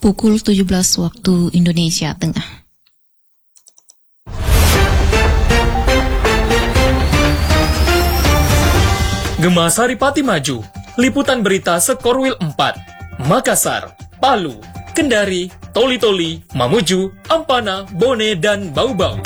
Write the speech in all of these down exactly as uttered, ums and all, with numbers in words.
pukul tujuh belas waktu Indonesia Tengah. Gema Saripati Maju, liputan berita Sekorwil empat, Makassar, Palu, Kendari, Toli-Toli, Mamuju, Ampana, Bone, dan Bau-Bau.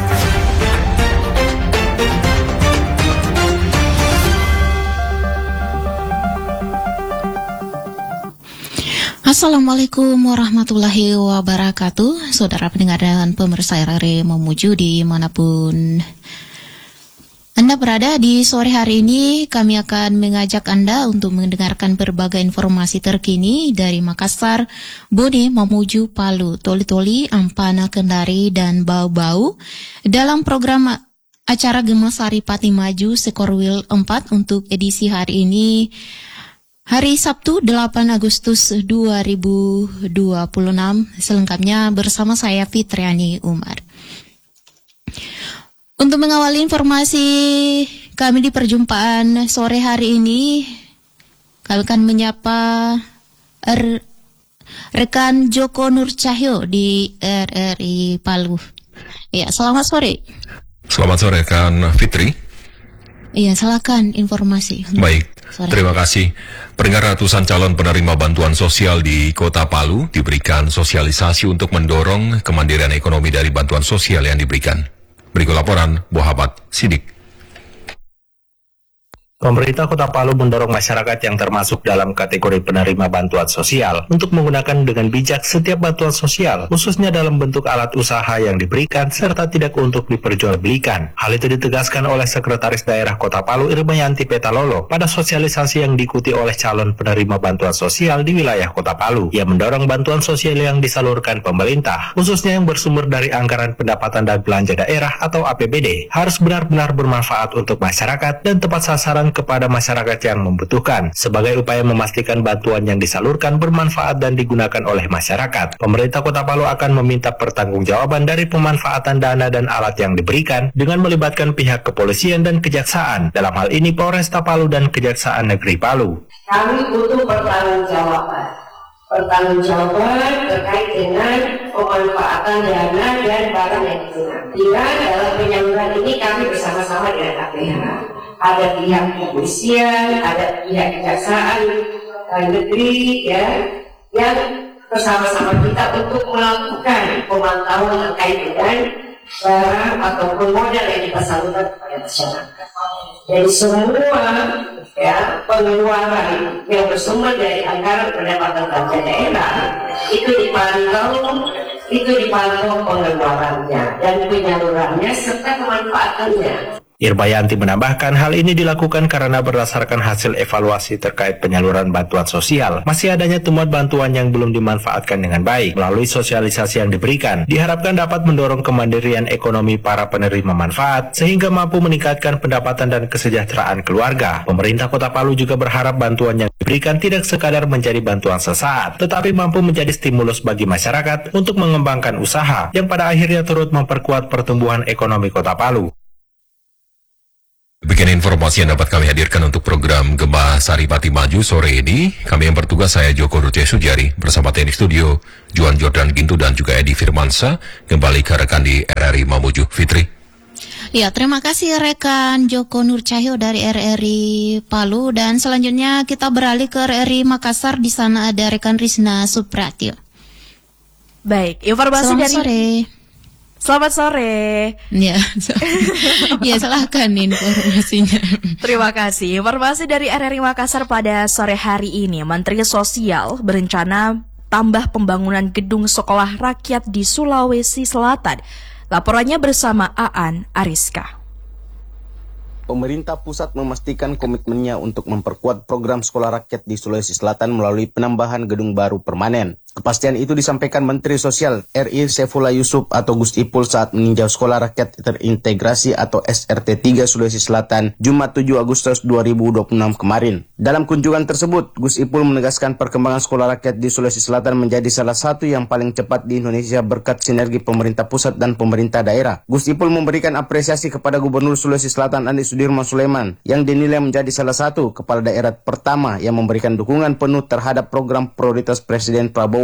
Assalamualaikum warahmatullahi wabarakatuh. Saudara pendengar dan pemirsa R R I Mamuju dimanapun Anda berada, di sore hari ini kami akan mengajak Anda untuk mendengarkan berbagai informasi terkini dari Makassar, Bone, Mamuju, Palu, Toli-Toli, Ampana, Kendari, dan Bau-Bau dalam program acara Gema Saripati Maju Sekorwil empat untuk edisi hari ini, hari Sabtu delapan Agustus dua ribu dua puluh enam, selengkapnya bersama saya Fitriani Umar. Untuk mengawali informasi kami di perjumpaan sore hari ini, kami akan menyapa er, rekan Joko Nur Cahyo di R R I Palu. Ya, selamat sore. Selamat sore rekan Fitri. Iya, silakan informasi. Baik, sore. Terima kasih. Peringkat ratusan calon penerima bantuan sosial di Kota Palu diberikan sosialisasi untuk mendorong kemandirian ekonomi dari bantuan sosial yang diberikan. Berikut laporan Muhammad Sidik. Pemerintah Kota Palu mendorong masyarakat yang termasuk dalam kategori penerima bantuan sosial untuk menggunakan dengan bijak setiap bantuan sosial, khususnya dalam bentuk alat usaha yang diberikan serta tidak untuk diperjualbelikan. Hal itu ditegaskan oleh Sekretaris Daerah Kota Palu Irmayanti Petalolo pada sosialisasi yang diikuti oleh calon penerima bantuan sosial di wilayah Kota Palu. Ia mendorong bantuan sosial yang disalurkan pemerintah, khususnya yang bersumber dari anggaran pendapatan dan belanja daerah atau A P B D, harus benar-benar bermanfaat untuk masyarakat dan tepat sasaran kepada masyarakat yang membutuhkan, sebagai upaya memastikan bantuan yang disalurkan bermanfaat dan digunakan oleh masyarakat. Pemerintah Kota Palu akan meminta pertanggungjawaban dari pemanfaatan dana dan alat yang diberikan dengan melibatkan pihak kepolisian dan kejaksaan, dalam hal ini Polresta Palu dan Kejaksaan Negeri Palu. Kami butuh pertanggungjawaban. Pertanggungjawaban terkait dengan pemanfaatan dana dan barang yang digunakan. Jika dalam penyaluran ini kami bersama-sama dengan K P H, ada pihak kepolisian, ada pihak kejaksaan negeri, ya, yang bersama-sama kita untuk melakukan pemantauan terkait dengan barang ataupun modal yang kita salurkan kepada masyarakat. Jadi semua ya pengeluaran yang bersumber dari anggaran pendapatan belanja daerah itu dipantau, itu dipantau pengeluarannya dan penyalurannya serta pemanfaatannya. Irmayanti menambahkan hal ini dilakukan karena berdasarkan hasil evaluasi terkait penyaluran bantuan sosial, masih adanya temuan bantuan yang belum dimanfaatkan dengan baik. Melalui sosialisasi yang diberikan, diharapkan dapat mendorong kemandirian ekonomi para penerima manfaat, sehingga mampu meningkatkan pendapatan dan kesejahteraan keluarga. Pemerintah Kota Palu juga berharap bantuan yang diberikan tidak sekadar menjadi bantuan sesaat, tetapi mampu menjadi stimulus bagi masyarakat untuk mengembangkan usaha, yang pada akhirnya turut memperkuat pertumbuhan ekonomi Kota Palu. Demikian informasi yang dapat kami hadirkan untuk program Gema Saripati Maju sore ini. Kami yang bertugas, saya Joko Ruce Sujari, bersama teknik studio Juan Jordan Gintu dan juga Edi Firmansa, kembali ke rekan di R R I Mamuju. Fitri. Ya, terima kasih rekan Joko Nur Cahyo dari R R I Palu, dan selanjutnya kita beralih ke R R I Makassar. Di sana ada rekan Rizna Supratio. Baik, informasi Selamat dari sore. Selamat sore. Ya, ya silahkan informasinya. Terima kasih. Informasi dari R R I Makassar pada sore hari ini, Menteri Sosial berencana tambah pembangunan gedung sekolah rakyat di Sulawesi Selatan. Laporannya bersama Aan Ariska. Pemerintah pusat memastikan komitmennya untuk memperkuat program sekolah rakyat di Sulawesi Selatan melalui penambahan gedung baru permanen. Kepastian itu disampaikan Menteri Sosial R I Saifullah Yusuf atau Gus Ipul saat meninjau Sekolah Rakyat Terintegrasi atau S R T tiga Sulawesi Selatan Jumat tujuh Agustus dua ribu dua puluh enam kemarin. Dalam kunjungan tersebut, Gus Ipul menegaskan perkembangan sekolah rakyat di Sulawesi Selatan menjadi salah satu yang paling cepat di Indonesia berkat sinergi pemerintah pusat dan pemerintah daerah. Gus Ipul memberikan apresiasi kepada Gubernur Sulawesi Selatan Andi Sudirman Sulaiman yang dinilai menjadi salah satu kepala daerah pertama yang memberikan dukungan penuh terhadap program prioritas Presiden Prabowo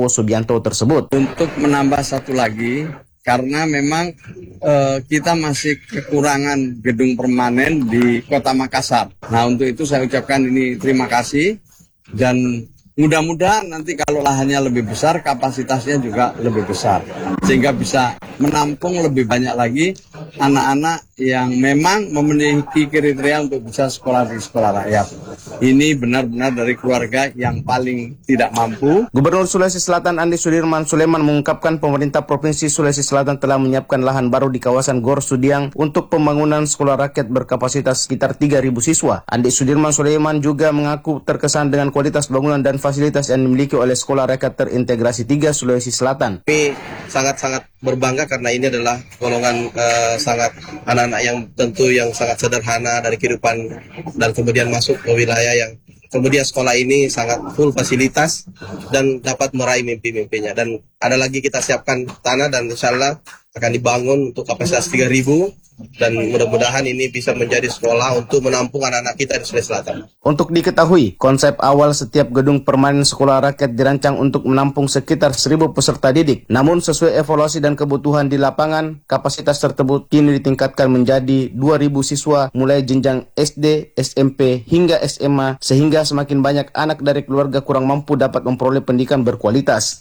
Bowo Subianto tersebut. Untuk menambah satu lagi, karena memang uh, kita masih kekurangan gedung permanen di Kota Makassar. Nah, untuk itu saya ucapkan ini terima kasih, dan mudah-mudahan nanti kalau lahannya lebih besar, kapasitasnya juga lebih besar, sehingga bisa menampung lebih banyak lagi anak-anak yang memang memiliki kriteria untuk bisa sekolah di sekolah rakyat. Ini benar-benar dari keluarga yang paling tidak mampu. Gubernur Sulawesi Selatan Andi Sudirman Sulaiman mengungkapkan pemerintah Provinsi Sulawesi Selatan telah menyiapkan lahan baru di kawasan Gor Sudiang untuk pembangunan sekolah rakyat berkapasitas sekitar tiga ribu siswa. Andi Sudirman Sulaiman juga mengaku terkesan dengan kualitas bangunan dan fasilitas yang dimiliki oleh sekolah rakyat terintegrasi tiga Sulawesi Selatan. Kami sangat-sangat berbangga karena ini adalah golongan uh, sangat anak-anak yang tentu yang sangat sederhana dari kehidupan, dan kemudian masuk ke wilayah yang kemudian sekolah ini sangat full fasilitas dan dapat meraih mimpi-mimpinya. Dan ada lagi kita siapkan tanah dan insya Allah akan dibangun untuk kapasitas tiga ribu, dan mudah-mudahan ini bisa menjadi sekolah untuk menampung anak-anak kita di Sulawesi Selatan. Untuk diketahui, konsep awal setiap gedung permanen sekolah rakyat dirancang untuk menampung sekitar seribu peserta didik. Namun sesuai evaluasi dan kebutuhan di lapangan, kapasitas tersebut kini ditingkatkan menjadi dua ribu siswa mulai jenjang S D, S M P hingga S M A, sehingga semakin banyak anak dari keluarga kurang mampu dapat memperoleh pendidikan berkualitas.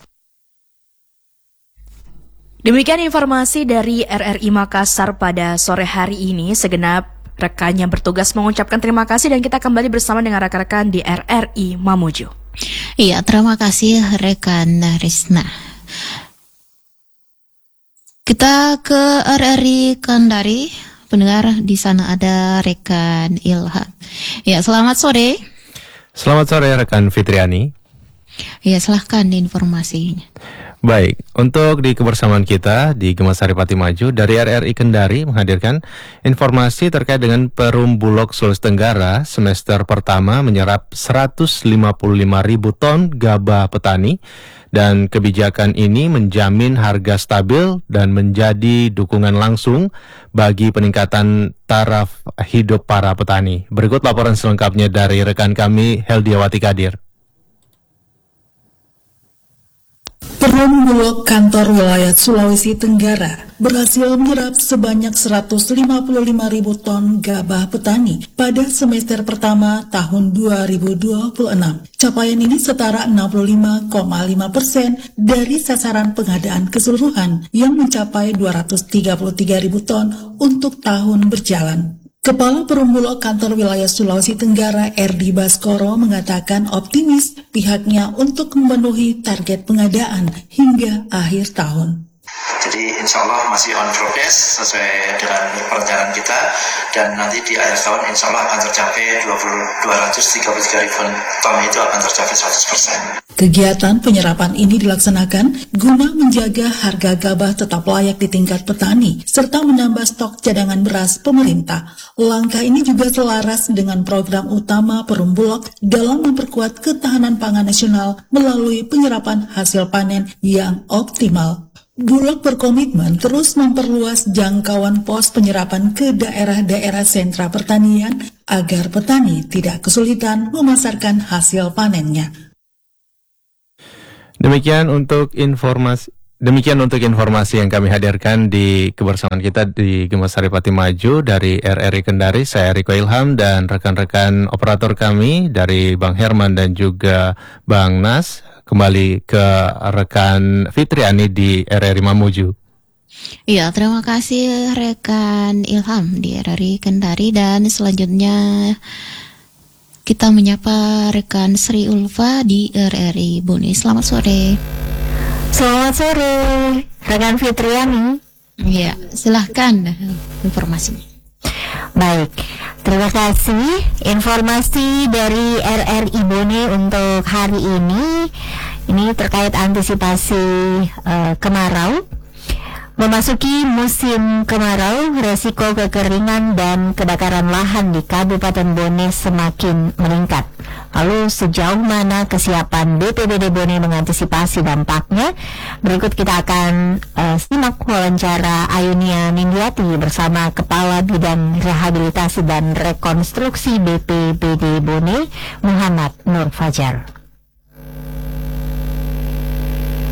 Demikian informasi dari R R I Makassar pada sore hari ini. Segenap rekan yang bertugas mengucapkan terima kasih, dan kita kembali bersama dengan rekan-rekan di R R I Mamuju. Iya, terima kasih rekan Risna. Kita ke R R I Kendari. Pendengar, di sana ada rekan Ilham. Ya, selamat sore. Selamat sore rekan Fitriani. Ya, silahkan informasinya. Baik, untuk di kebersamaan kita di Gema Saripati Maju dari R R I Kendari menghadirkan informasi terkait dengan Perum Bulog Sulawesi Tenggara semester pertama menyerap seratus lima puluh lima ribu ton gabah petani, dan kebijakan ini menjamin harga stabil dan menjadi dukungan langsung bagi peningkatan taraf hidup para petani. Berikut laporan selengkapnya dari rekan kami Heldiawati Kadir. Perum Bulog Kantor Wilayah Sulawesi Tenggara berhasil menyerap sebanyak seratus lima puluh lima ribu ton gabah petani pada semester pertama tahun dua ribu dua puluh enam. Capaian ini setara enam puluh lima koma lima persen dari sasaran pengadaan keseluruhan yang mencapai dua ratus tiga puluh tiga ribu ton untuk tahun berjalan. Kepala Perum Bulog Kantor Wilayah Sulawesi Tenggara R D Baskoro mengatakan optimis pihaknya untuk memenuhi target pengadaan hingga akhir tahun. Jadi insya Allah masih on progress sesuai dengan perencanaan kita, dan nanti di akhir tahun insya Allah akan tercapai dua ratus tiga puluh tiga ribu ton, itu akan tercapai seratus persen. Kegiatan penyerapan ini dilaksanakan guna menjaga harga gabah tetap layak di tingkat petani, serta menambah stok cadangan beras pemerintah. Langkah ini juga selaras dengan program utama Perum Bulog dalam memperkuat ketahanan pangan nasional melalui penyerapan hasil panen yang optimal. Bulog berkomitmen terus memperluas jangkauan pos penyerapan ke daerah-daerah sentra pertanian agar petani tidak kesulitan memasarkan hasil panennya. Demikian untuk informasi demikian untuk informasi yang kami hadirkan di kebersamaan kita di Gema Saripati Maju dari R R I Kendari. Saya Riko Ilham dan rekan-rekan operator kami dari Bang Herman dan juga Bang Nas. Kembali ke rekan Fitriani di R R I Mamuju. Iya, terima kasih rekan Ilham di R R I Kendari, dan selanjutnya kita menyapa rekan Sri Ulfa di R R I Bone. Selamat sore. Selamat sore, rekan Fitriani. Iya, silahkan informasinya. Baik, terima kasih informasi dari R R I Bone untuk hari ini. Ini terkait antisipasi uh, kemarau. Memasuki musim kemarau, resiko kekeringan dan kebakaran lahan di Kabupaten Bone semakin meningkat. Lalu sejauh mana kesiapan B P B D Bone mengantisipasi dampaknya? Berikut kita akan uh, simak wawancara Ayunia Nindiati bersama Kepala Bidang Rehabilitasi dan Rekonstruksi B P B D Bone, Muhammad Nur Fajar.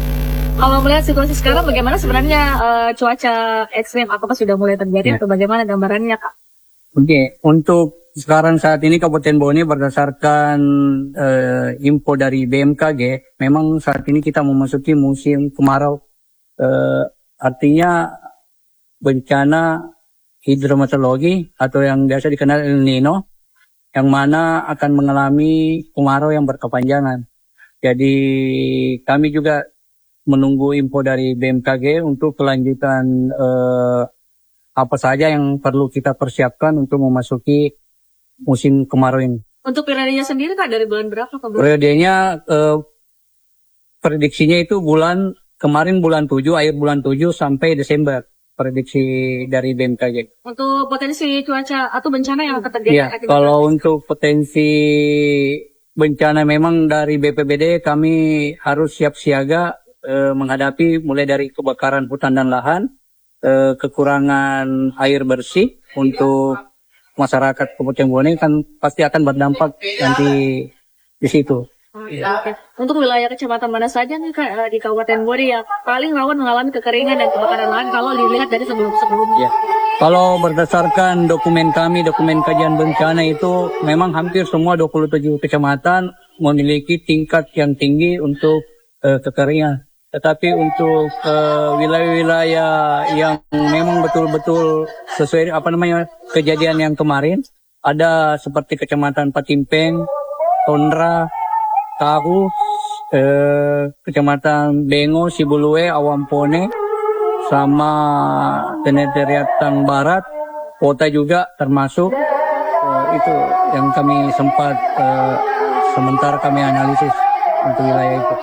Kalau melihat situasi sekarang, bagaimana sebenarnya uh, cuaca ekstrim? Apakah sudah mulai terjadi ya. atau bagaimana gambarannya, Kak? Oke, okay. Untuk sekarang saat ini Kabupaten Bone berdasarkan uh, info dari B M K G, memang saat ini kita memasuki musim kemarau. Uh, artinya bencana hidrometeorologi atau yang biasa dikenal El Nino, yang mana akan mengalami kemarau yang berkepanjangan. Jadi kami juga menunggu info dari B M K G untuk kelanjutan uh, apa saja yang perlu kita persiapkan untuk memasuki musim kemarau ini. Untuk periodenya sendiri Kak, dari bulan berapa ke bulan? Periodenya uh, prediksinya itu bulan kemarin bulan tujuh, akhir bulan tujuh sampai Desember. Prediksi dari B M K G. Untuk potensi cuaca atau bencana yang akan terjadi? Ya, kalau untuk potensi bencana memang dari B P B D kami harus siap siaga eh, menghadapi mulai dari kebakaran hutan dan lahan, eh, kekurangan air bersih untuk masyarakat Kabupaten Bone kan pasti akan berdampak nanti di situ. Oke, oke. Untuk wilayah kecamatan mana saja nih Kak di Kabupaten Bone yang paling rawan mengalami kekeringan dan kebakaran lahan kalau dilihat dari sebelum-sebelumnya? Ya. Kalau berdasarkan dokumen kami, dokumen kajian bencana itu memang hampir semua dua puluh tujuh kecamatan memiliki tingkat yang tinggi untuk uh, kekeringan. Tetapi untuk uh, wilayah-wilayah yang memang betul-betul sesuai apa namanya kejadian yang kemarin, ada seperti Kecamatan Patimpeng, Tondra, Tahu, eh, Kecamatan Bengo, Sibulue, Awampone, sama Teneriatan Barat, kota juga termasuk. Eh, itu yang kami sempat eh, sementara kami analisis untuk wilayah itu.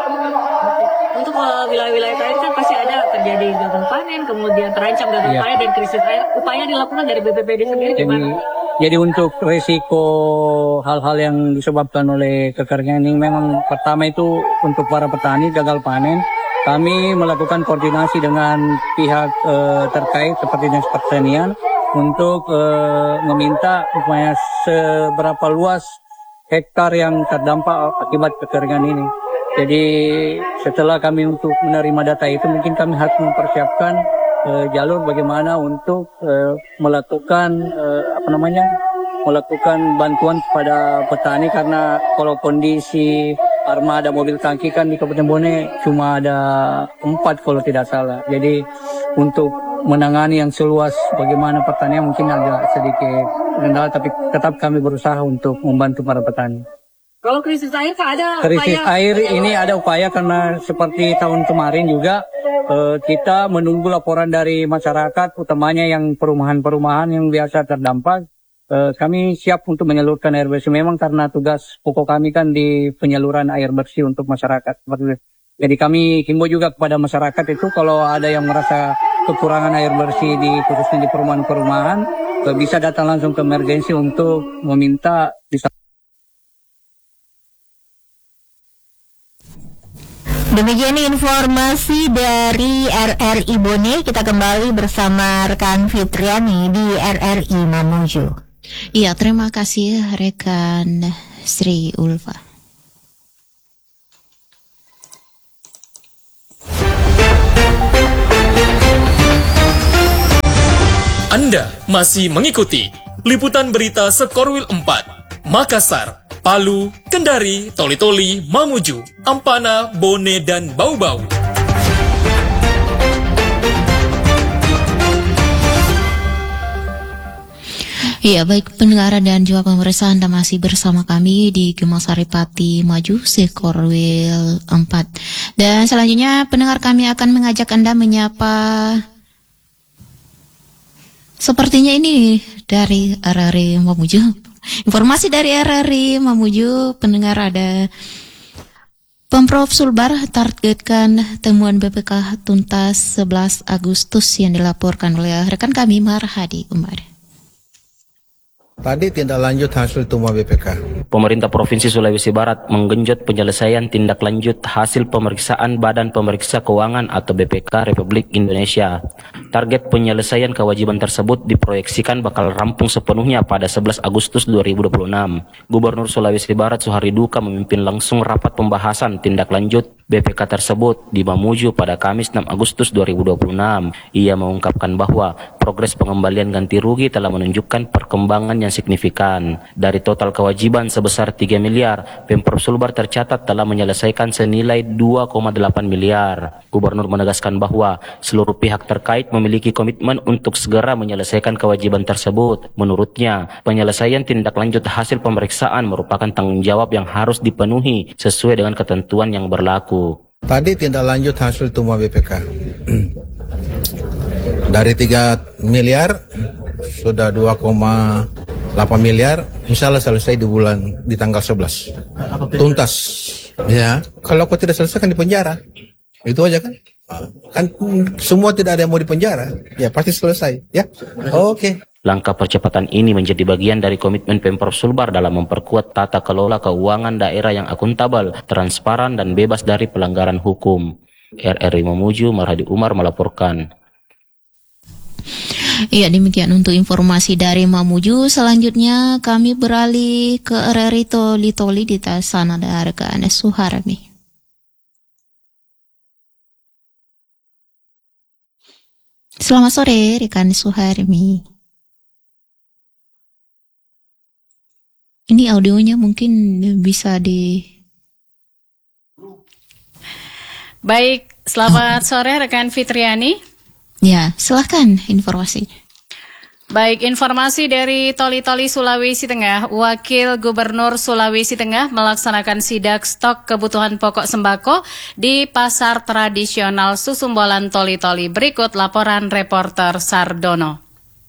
Untuk uh, wilayah-wilayah tadi kan pasti ada terjadi gagal panen, kemudian terancam gagal ya. panen dan krisis air. Upaya dilakukan dari B P B D sendiri gimana? Jadi untuk risiko hal-hal yang disebabkan oleh kekeringan ini memang pertama itu untuk para petani gagal panen. Kami melakukan koordinasi dengan pihak eh, terkait seperti Dinas Pertanian untuk eh, meminta supaya seberapa luas hektar yang terdampak akibat kekeringan ini. Jadi setelah kami untuk menerima data itu mungkin kami harus mempersiapkan Uh, jalur bagaimana untuk uh, melakukan uh, apa namanya melakukan bantuan kepada petani karena kalau kondisi armada mobil tangki kan di Kabupaten Bone cuma ada empat kalau tidak salah. Jadi untuk menangani yang seluas bagaimana pertanian mungkin agak sedikit kendala, tapi tetap kami berusaha untuk membantu para petani. Kalau krisis air Kak ada krisis upaya? air ini ada upaya karena seperti tahun kemarin juga eh, kita menunggu laporan dari masyarakat utamanya yang perumahan-perumahan yang biasa terdampak. Eh, kami siap untuk menyalurkan air bersih memang karena tugas pokok kami kan di penyaluran air bersih untuk masyarakat. Jadi kami himbau juga kepada masyarakat itu kalau ada yang merasa kekurangan air bersih di khususnya di perumahan-perumahan eh, bisa datang langsung ke emergensi untuk meminta bisa. Demikian informasi dari R R I Bone. Kita kembali bersama rekan Fitriani di R R I Mamuju. Iya, terima kasih rekan Sri Ulfa. Anda masih mengikuti liputan berita Sekorwil empat, Makassar, Palu, Kendari, Toli-Toli, Mamuju, Ampana, Bone, dan Bau-Bau. Ya, baik pendengar dan juga pemirsa, Anda masih bersama kami di Gema Saripati Maju Sekorwil empat. Dan selanjutnya pendengar kami akan mengajak Anda menyapa sepertinya ini dari R R I Mamuju. Informasi dari R R I Mamuju, pendengar, ada Pemprov Sulbar targetkan temuan B P K tuntas sebelas Agustus yang dilaporkan oleh rekan kami Marhadi Umar. Tadi tindak lanjut hasil temuan B P K. Pemerintah Provinsi Sulawesi Barat menggenjot penyelesaian tindak lanjut hasil pemeriksaan Badan Pemeriksa Keuangan atau B P K Republik Indonesia. Target penyelesaian kewajiban tersebut diproyeksikan bakal rampung sepenuhnya pada sebelas Agustus dua ribu dua puluh enam. Gubernur Sulawesi Barat Suhardi Duka memimpin langsung rapat pembahasan tindak lanjut B P K tersebut di Mamuju pada Kamis enam Agustus dua ribu dua puluh enam. Ia mengungkapkan bahwa progres pengembalian ganti rugi telah menunjukkan perkembangan yang signifikan. Dari total kewajiban sebesar tiga miliar, Pemprov Sulbar tercatat telah menyelesaikan senilai dua koma delapan miliar. Gubernur menegaskan bahwa seluruh pihak terkait memiliki komitmen untuk segera menyelesaikan kewajiban tersebut. Menurutnya, penyelesaian tindak lanjut hasil pemeriksaan merupakan tanggung jawab yang harus dipenuhi sesuai dengan ketentuan yang berlaku. Tadi tindak lanjut hasil temuan B P K. Dari tiga miliar sudah dua koma delapan miliar, insya Allah selesai di bulan di tanggal sebelas. Tuntas. Ya, kalau kau tidak selesai kan di penjara. Itu aja kan? Kan semua tidak ada yang mau di penjara. Ya pasti selesai, ya. Oke. Okay. Langkah percepatan ini menjadi bagian dari komitmen Pemprov Sulbar dalam memperkuat tata kelola keuangan daerah yang akuntabel, transparan, dan bebas dari pelanggaran hukum. R R I Mamuju, Marhadi Umar melaporkan. Iya, demikian untuk informasi dari Mamuju. Selanjutnya kami beralih ke R R I Toli-Toli di sana ada rekan Suharmi. Selamat sore rekan Suharmi. Ini audionya mungkin bisa di... Baik, selamat sore rekan Fitriani. Ya, silahkan informasinya. Baik, informasi dari Toli-Toli Sulawesi Tengah. Wakil Gubernur Sulawesi Tengah melaksanakan sidak stok kebutuhan pokok sembako di pasar tradisional Susumbolan Toli-Toli. Berikut laporan reporter Sardono.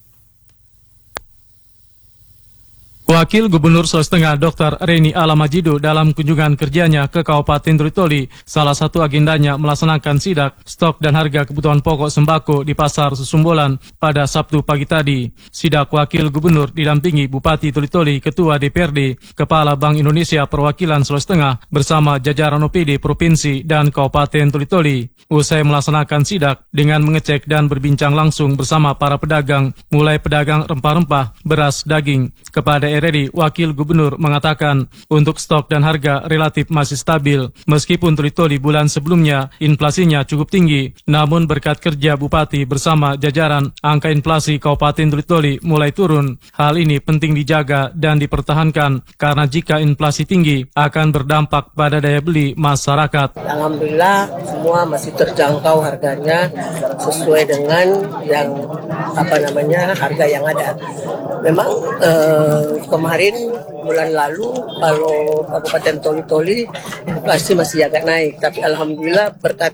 Wakil Gubernur Sulawesi Tengah Doktor Reni Alamajido dalam kunjungan kerjanya ke Kabupaten Toli-Toli, salah satu agendanya melaksanakan sidak stok dan harga kebutuhan pokok sembako di Pasar Susumbolan pada Sabtu pagi tadi. Sidak Wakil Gubernur didampingi Bupati Toli-Toli, Ketua D P R D, Kepala Bank Indonesia Perwakilan Sulawesi Tengah bersama jajaran O P D Provinsi dan Kabupaten Toli-Toli. Usai melaksanakan sidak dengan mengecek dan berbincang langsung bersama para pedagang, mulai pedagang rempah-rempah, beras, daging, kepada R R I, Wakil Gubernur mengatakan untuk stok dan harga relatif masih stabil. Meskipun Toli-Toli bulan sebelumnya inflasinya cukup tinggi, namun berkat kerja Bupati bersama jajaran, angka inflasi Kabupaten Toli-Toli mulai turun. Hal ini penting dijaga dan dipertahankan karena jika inflasi tinggi akan berdampak pada daya beli masyarakat. Alhamdulillah semua masih terjangkau harganya sesuai dengan yang apa namanya harga yang ada. Memang eh, kemarin bulan lalu kalau Kabupaten Toli-Toli inflasi masih agak naik, tapi alhamdulillah berkat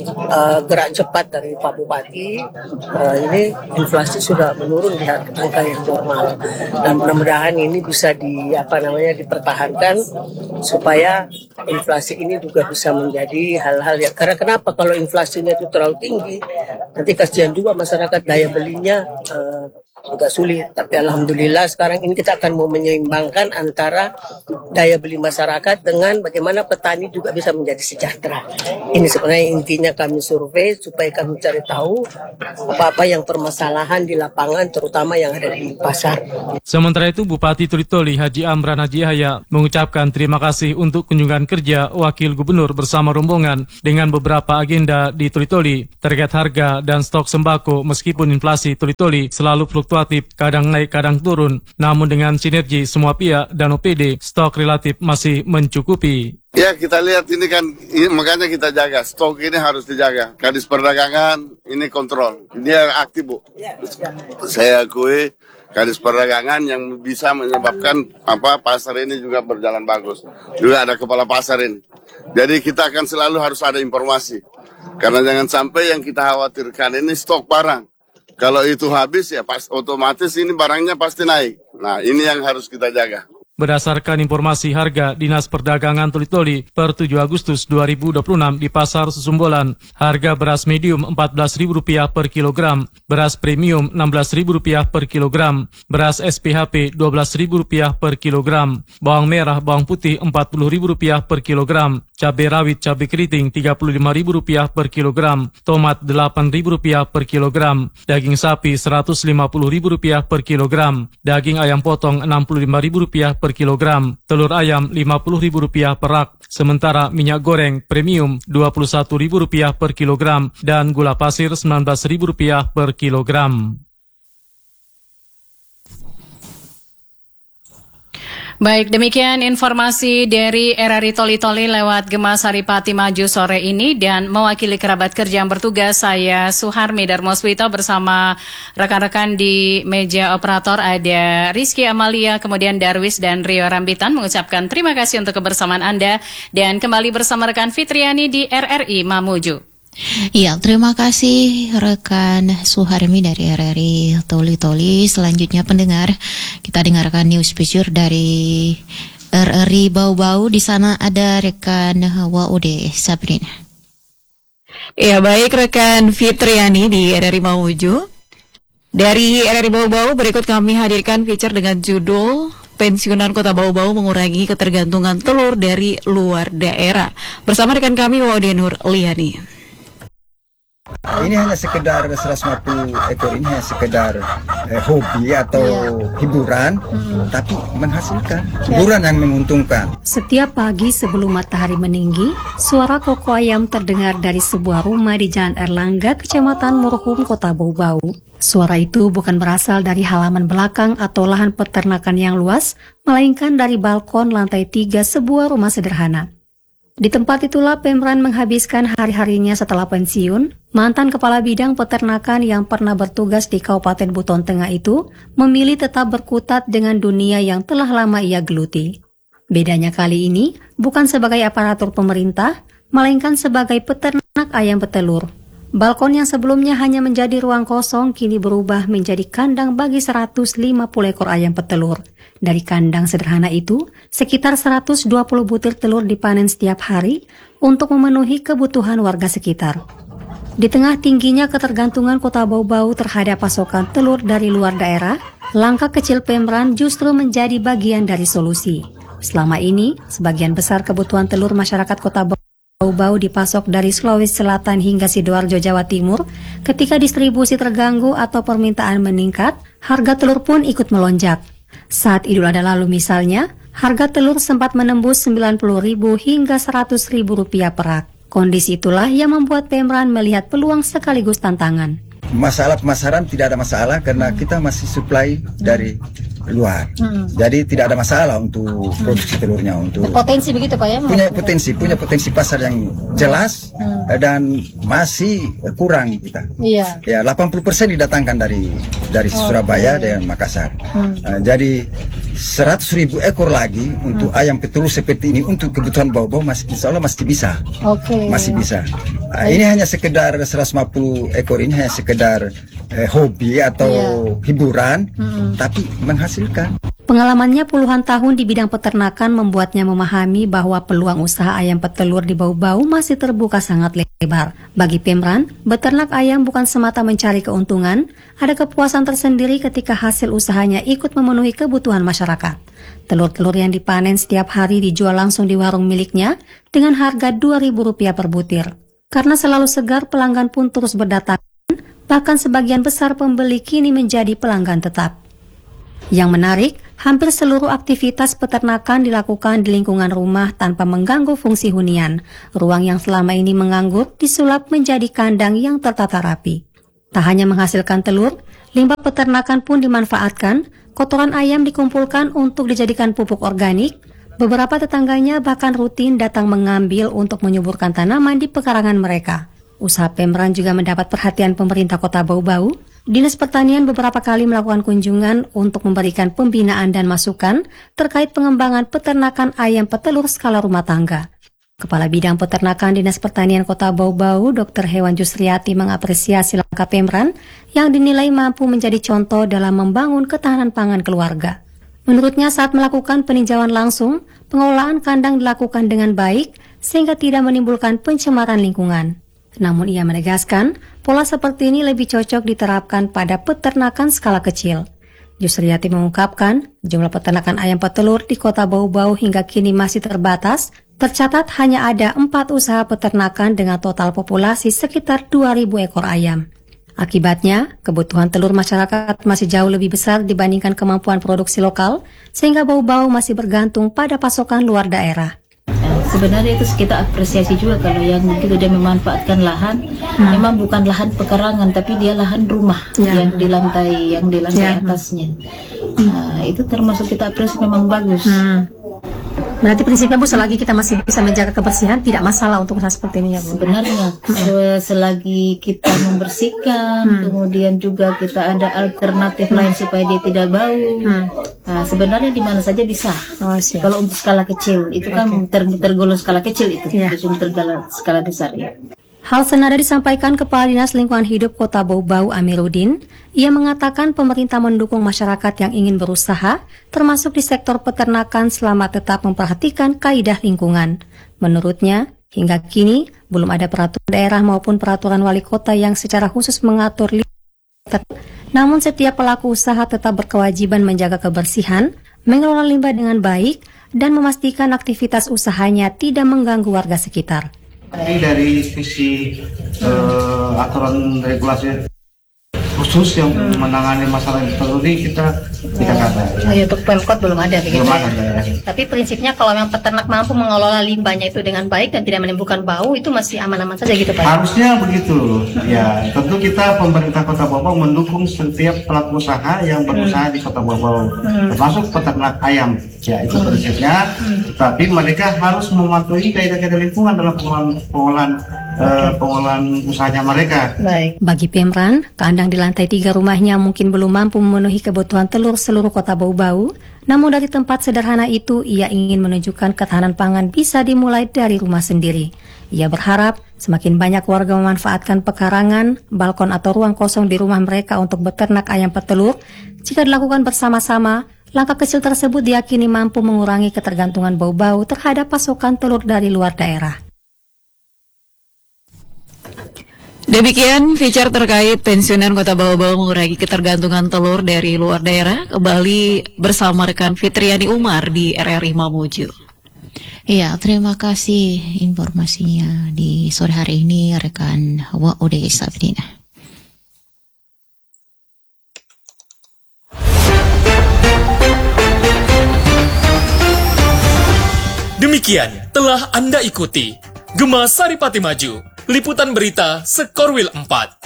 uh, gerak cepat dari Pak Bupati uh, ini inflasi sudah menurun di angka yang normal, dan mudah-mudahan ini bisa di apa namanya dipertahankan supaya inflasi ini juga bisa menjadi hal-hal yang, karena kenapa kalau inflasinya itu terlalu tinggi nanti kasihan juga masyarakat, daya belinya uh, agak sulit. Tapi alhamdulillah sekarang ini kita akan mau menyeimbangkan antara daya beli masyarakat dengan bagaimana petani juga bisa menjadi sejahtera. Ini sebenarnya intinya kami survei supaya kami cari tahu apa-apa yang permasalahan di lapangan, terutama yang ada di pasar. Sementara itu Bupati Toli-Toli Haji Amran Haji Yahya mengucapkan terima kasih untuk kunjungan kerja Wakil Gubernur bersama rombongan dengan beberapa agenda di Toli-Toli terkait harga dan stok sembako. Meskipun inflasi Toli-Toli selalu fluktuatif, kadang naik kadang turun, namun dengan sinergi semua pihak dan O P D, stok relatif masih mencukupi. Ya, kita lihat ini kan, ini, makanya kita jaga, stok ini harus dijaga. Kadis Perdagangan ini kontrol, dia aktif Bu. Saya akui Kadis Perdagangan yang bisa menyebabkan apa pasar ini juga berjalan bagus. Juga ada kepala pasar ini. Jadi kita akan selalu harus ada informasi. Karena jangan sampai yang kita khawatirkan ini stok barang. Kalau itu habis ya pas otomatis ini barangnya pasti naik. Nah ini yang harus kita jaga. Berdasarkan informasi harga Dinas Perdagangan Toli-Toli per tujuh Agustus dua ribu dua puluh enam di Pasar Susumbolan, harga beras medium empat belas ribu rupiah per kilogram, beras premium enam belas ribu rupiah per kilogram, beras S P H P dua belas ribu rupiah per kilogram, bawang merah, bawang putih empat puluh ribu rupiah per kilogram, cabai rawit, cabai keriting tiga puluh lima ribu rupiah per kilogram, tomat delapan ribu rupiah per kilogram, daging sapi seratus lima puluh ribu rupiah per kilogram, daging ayam potong enam puluh lima ribu rupiah per per kilogram, telur ayam lima puluh ribu rupiah per rak, sementara minyak goreng premium dua puluh satu ribu rupiah per kilogram dan gula pasir sembilan belas ribu rupiah per kilogram. Baik, demikian informasi dari R R I Toli-Toli lewat Gema Saripati Maju sore ini, dan mewakili kerabat kerja yang bertugas, saya Suharmi Darmoswito bersama rekan-rekan di meja operator ada Rizky Amalia, kemudian Darwis dan Rio Rambitan mengucapkan terima kasih untuk kebersamaan Anda, dan kembali bersama rekan Fitriani di R R I Mamuju. Ya, terima kasih rekan Suharmi dari R R I Toli-Toli. Selanjutnya pendengar, kita dengarkan news feature dari R R I Bau-Bau. Di sana ada rekan W U D Sabrina. Ya, baik rekan Fitriani di R R I Mamuju. Dari R R I Bau-Bau berikut kami hadirkan feature dengan judul Pensiunan Kota Bau-Bau mengurangi ketergantungan telur dari luar daerah. Bersama rekan kami W U D Nur Liani. Ini hanya sekedar seratus lima puluh ekor, ini hanya sekedar eh, hobi atau yeah. hiburan, hmm. tapi menghasilkan hiburan yang menguntungkan. Setiap pagi sebelum matahari meninggi, suara koko ayam terdengar dari sebuah rumah di Jalan Erlangga, Kecamatan Muruhum, Kota Bau-Bau. Suara itu bukan berasal dari halaman belakang atau lahan peternakan yang luas, melainkan dari balkon lantai tiga sebuah rumah sederhana. Di tempat itulah Pemran menghabiskan hari-harinya setelah pensiun. Mantan kepala bidang peternakan yang pernah bertugas di Kabupaten Buton Tengah itu memilih tetap berkutat dengan dunia yang telah lama ia geluti. Bedanya kali ini bukan sebagai aparatur pemerintah, melainkan sebagai peternak ayam petelur. Balkon yang sebelumnya hanya menjadi ruang kosong kini berubah menjadi kandang bagi seratus lima puluh ekor ayam petelur. Dari kandang sederhana itu, sekitar seratus dua puluh butir telur dipanen setiap hari untuk memenuhi kebutuhan warga sekitar. Di tengah tingginya ketergantungan Kota Bau-Bau terhadap pasokan telur dari luar daerah, langkah kecil Pemran justru menjadi bagian dari solusi. Selama ini, sebagian besar kebutuhan telur masyarakat Kota Bau-Bau dipasok dari Sulawesi Selatan hingga Sidoarjo, Jawa Timur. Ketika distribusi terganggu atau permintaan meningkat, harga telur pun ikut melonjak. Saat Idul Adha lalu misalnya, harga telur sempat menembus sembilan puluh ribu hingga seratus ribu rupiah per rak. Kondisi itulah yang membuat Pemran melihat peluang sekaligus tantangan. Masalah pemasaran tidak ada masalah karena kita masih supply dari luar. Hmm. Jadi tidak ada masalah untuk produksi telurnya. Untuk potensi begitu Pak ya? Punya potensi, punya potensi pasar yang jelas hmm. dan masih kurang kita. Iya. Ya, delapan puluh persen didatangkan dari dari oh, Surabaya okay. dan Makassar. Hmm. Uh, jadi seratus ribu ekor lagi untuk hmm. ayam petelur seperti ini untuk kebutuhan Bau-Bau masih insya Allah masih bisa. Oke. Okay. Masih bisa. Uh, ini hanya sekedar seratus lima puluh ekor, ini hanya sekedar eh, hobi atau yeah. hiburan, hmm. tapi menghasilkan. Pengalamannya puluhan tahun di bidang peternakan membuatnya memahami bahwa peluang usaha ayam petelur di Bau-Bau masih terbuka sangat lebar. Bagi Pemran, beternak ayam bukan semata mencari keuntungan, ada kepuasan tersendiri ketika hasil usahanya ikut memenuhi kebutuhan masyarakat. Telur-telur yang dipanen setiap hari dijual langsung di warung miliknya dengan harga dua ribu rupiah per butir. Karena selalu segar, pelanggan pun terus berdatangan, bahkan sebagian besar pembeli kini menjadi pelanggan tetap. Yang menarik, hampir seluruh aktivitas peternakan dilakukan di lingkungan rumah tanpa mengganggu fungsi hunian. Ruang yang selama ini menganggur disulap menjadi kandang yang tertata rapi. Tak hanya menghasilkan telur, limbah peternakan pun dimanfaatkan, kotoran ayam dikumpulkan untuk dijadikan pupuk organik. Beberapa tetangganya bahkan rutin datang mengambil untuk menyuburkan tanaman di pekarangan mereka. Usaha Pemran juga mendapat perhatian pemerintah Kota Bau-Bau. Dinas Pertanian beberapa kali melakukan kunjungan untuk memberikan pembinaan dan masukan terkait pengembangan peternakan ayam petelur skala rumah tangga. Kepala Bidang Peternakan Dinas Pertanian Kota Bau-Bau, Dokter Hewan Jusriati mengapresiasi langkah Pemran yang dinilai mampu menjadi contoh dalam membangun ketahanan pangan keluarga. Menurutnya saat melakukan peninjauan langsung, pengelolaan kandang dilakukan dengan baik sehingga tidak menimbulkan pencemaran lingkungan. Namun ia menegaskan, pola seperti ini lebih cocok diterapkan pada peternakan skala kecil. Jusriati mengungkapkan, jumlah peternakan ayam petelur di Kota Bau-Bau hingga kini masih terbatas. Tercatat hanya ada empat usaha peternakan dengan total populasi sekitar dua ribu ekor ayam. Akibatnya, kebutuhan telur masyarakat masih jauh lebih besar dibandingkan kemampuan produksi lokal, sehingga Bau-Bau masih bergantung pada pasokan luar daerah. Sebenarnya itu kita apresiasi juga kalau yang begitu dia memanfaatkan lahan, hmm. memang bukan lahan pekarangan tapi dia lahan rumah ya. yang di lantai yang di lantai ya. atasnya. Nah, itu termasuk kita apresiasi, memang bagus. Hmm. Berarti prinsipnya Bu, selagi kita masih bisa menjaga kebersihan, tidak masalah untuk usaha seperti ini ya Bu? Sebenarnya, hmm. selagi kita membersihkan, hmm. kemudian juga kita ada alternatif hmm. lain supaya dia tidak bau. Hmm. Nah, sebenarnya di mana saja bisa. Oh, kalau untuk skala kecil, itu kan okay. ter tergolong skala kecil itu, yeah. itu tergolong skala besar ya. Hal senada disampaikan Kepala Dinas Lingkungan Hidup Kota Bau-Bau Amiruddin. Ia mengatakan pemerintah mendukung masyarakat yang ingin berusaha, termasuk di sektor peternakan selama tetap memperhatikan kaidah lingkungan. Menurutnya, hingga kini belum ada peraturan daerah maupun peraturan wali kota yang secara khusus mengatur limbah. Namun setiap pelaku usaha tetap berkewajiban menjaga kebersihan, mengelola limbah dengan baik, dan memastikan aktivitas usahanya tidak mengganggu warga sekitar. Ini dari sisi uh, aturan regulasi khusus yang hmm. menangani masalah ini kita tidak ada. Oh, ya, untuk Pemkot belum ada begitu. Belum ada. Ya. Tapi prinsipnya kalau memang peternak mampu mengelola limbahnya itu dengan baik dan tidak menimbulkan bau, itu masih aman-aman saja gitu Pak. Harusnya begitu. Ya, tentu kita pemerintah Kota Bau-Bau mendukung setiap pelaku usaha yang berusaha hmm. di Kota Bau-Bau, hmm. termasuk peternak ayam. Ya, itu prinsipnya. Hmm. Tapi mereka harus mematuhi kaidah-kaidah lingkungan dalam pengolahan pengolahan, uh, pengolahan usahanya mereka. Baik. Bagi Pemran, kandang di lantai tiga rumahnya mungkin belum mampu memenuhi kebutuhan telur seluruh Kota Bau-Bau. Namun dari tempat sederhana itu, ia ingin menunjukkan ketahanan pangan bisa dimulai dari rumah sendiri. Ia berharap semakin banyak warga memanfaatkan pekarangan, balkon atau ruang kosong di rumah mereka untuk beternak ayam petelur. Jika dilakukan bersama-sama, langkah kecil tersebut diyakini mampu mengurangi ketergantungan Bau-Bau terhadap pasokan telur dari luar daerah. Demikian feature terkait pensiunan Kota Bau-Bau mengurangi ketergantungan telur dari luar daerah. Kembali bersama rekan Fitriani Umar di R R I Mamuju. Iya, terima kasih informasinya di sore hari ini rekan Wa Ode Sabrina. Demikian telah Anda ikuti Gema Saripati Maju, liputan berita Sekorwil empat.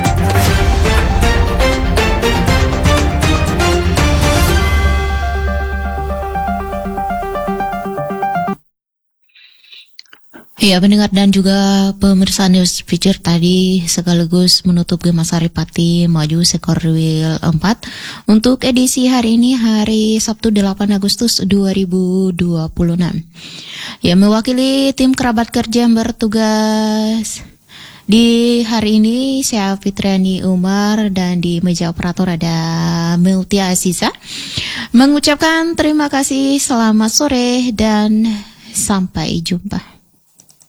Ya, pendengar dan juga pemirsa News Feature tadi sekaligus menutup Gema Saripati Maju Sekorwil empat untuk edisi hari ini, hari Sabtu delapan Agustus dua ribu dua puluh enam. Ya, mewakili tim kerabat kerja yang bertugas di hari ini, saya Fitriani Umar, dan di meja operator ada Meltia Aziza, mengucapkan terima kasih, selamat sore, dan sampai jumpa.